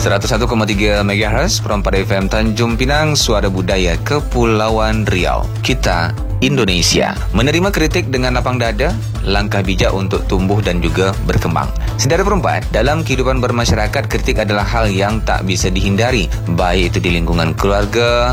101,3 MHz Perempat FM Tanjung Pinang, suara budaya Kepulauan Riau. Kita Indonesia. Menerima kritik dengan lapang dada, langkah bijak untuk tumbuh dan juga berkembang. Saudara perempat, dalam kehidupan bermasyarakat, kritik adalah hal yang tak bisa dihindari, baik itu di lingkungan keluarga,